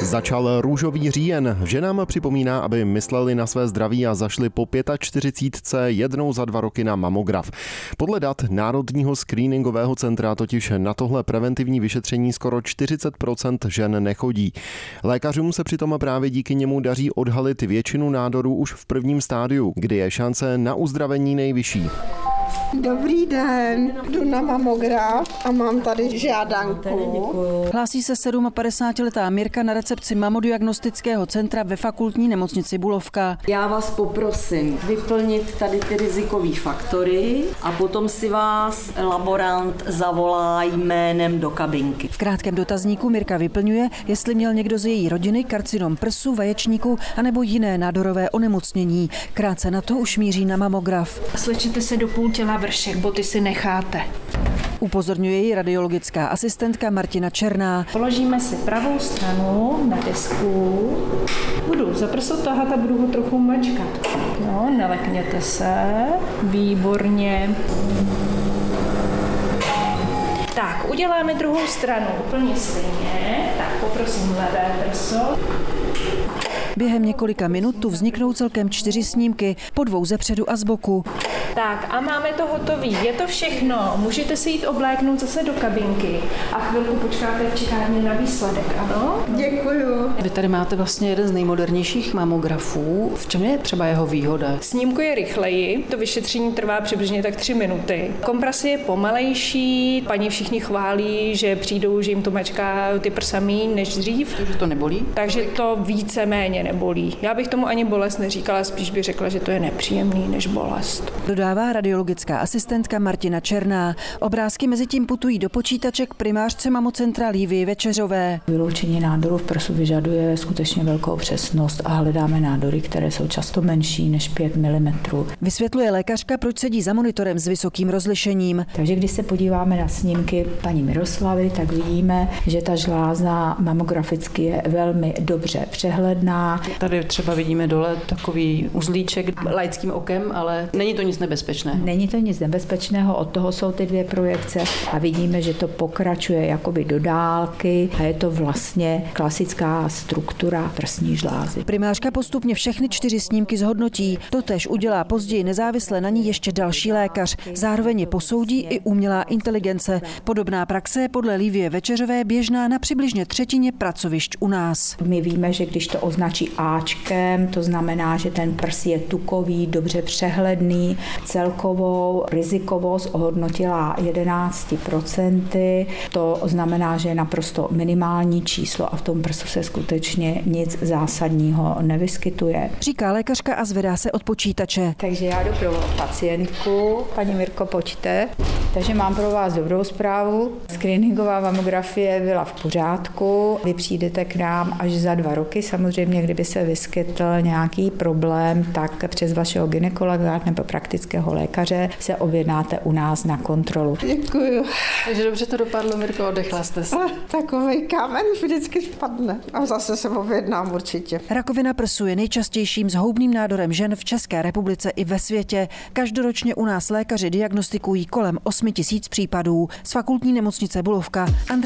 Začal růžový říjen. Ženám připomíná, aby mysleli na své zdraví a zašli po 45 jednou za 2 roky na mamograf. Podle dat Národního screeningového centra totiž na tohle preventivní vyšetření skoro 40% žen nechodí. Lékařům se přitom právě díky němu daří odhalit většinu nádorů už v prvním stádiu, kdy je šance na uzdravení nejvyšší. Dobrý den, jdu na mamograf a mám tady žádanku. Hlásí se 57letá Mirka na recepci mamodiagnostického centra ve fakultní nemocnici Bulovka. Já vás poprosím vyplnit tady ty rizikové faktory a potom si vás laborant zavolá jménem do kabinky. V krátkém dotazníku Mirka vyplňuje, jestli měl někdo z její rodiny karcinom prsu, vaječníku anebo jiné nádorové onemocnění. Krátce na to už míří na mamograf. Slečete se do půl těla vršek, boty si necháte. Upozorňuje ji radiologická asistentka Martina Černá. Položíme si pravou stranu na desku. Budu za prso tahat a budu ho trochu mačkat. No, nelekněte se. Výborně. Tak, uděláme druhou stranu úplně stejně. Tak, poprosím levé prso. Během několika minut tu vzniknou celkem 4 snímky, po 2 zepředu a zboku. Tak a máme to hotový. Je to všechno. Můžete si jít obléknout zase do kabinky a chvilku počkáte v čekárně na výsledek, ano? Děkuju. Vy tady máte vlastně jeden z nejmodernějších mamografů. V čem je třeba jeho výhoda? Snímkuje rychleji, to vyšetření trvá přibližně tak 3 minuty. Kompras je pomalejší, paní všichni chválí, že přijdou, že jim to mačká ty prsa míň než dřív. Takže to nebolí? Takže to víceméně nebolí. Já bych tomu ani bolest neříkala, spíš bych řekla, že to je nepříjemný než bolest. Dodává radiologická asistentka Martina Černá. Obrázky mezitím putují do počítaček primářce mamocentra Lívy Večeřové. Vyloučení nádoru v prsu vyžaduje skutečně velkou přesnost a hledáme nádory, které jsou často menší než 5 mm. Vysvětluje lékařka, proč sedí za monitorem s vysokým rozlišením. Takže když se podíváme na snímky paní Miroslavy, tak vidíme, že ta žláza mamograficky je velmi dobře přehledná. Tady třeba vidíme dole takový uzlíček laickým okem, ale není to nic nebezpečného. Není to nic nebezpečného, od toho jsou ty 2 projekce a vidíme, že to pokračuje jakoby do dálky a je to vlastně klasická struktura prsní žlázy. Primářka postupně všechny 4 snímky zhodnotí. Totéž udělá později nezávisle na ní ještě další lékař. Zároveň je posoudí i umělá inteligence. Podobná praxe je podle Lívie Večeřové běžná na přibližně 1/3 pracovišť u nás. My víme, že když to označí Ačkem, to znamená, že ten prs je tukový, dobře přehledný. Celkovou rizikovost ohodnotila 11%. To znamená, že je naprosto minimální číslo a v tom prsu se skutečně nic zásadního nevyskytuje. Říká lékařka a zvedá se od počítače. Takže já jdu pro pacientku. Paní Mirko, pojďte. Takže mám pro vás dobrou zprávu. Screeningová mamografie byla v pořádku. Vy přijdete k nám až za 2 roky. Samozřejmě, kdyby se vyskytl nějaký problém, tak přes vašeho gynekologa nebo praktického lékaře se objednáte u nás na kontrolu. Děkuju. Takže dobře to dopadlo, Mirko, oddechla jste se. Takovej kámen vždycky spadne a zase se objednám určitě. Rakovina prsu je nejčastějším zhoubným nádorem žen v České republice i ve světě. Každoročně u nás lékaři diagnostikují kolem 8 000 případů. Z fakultní nemocnice Bulovka Andrea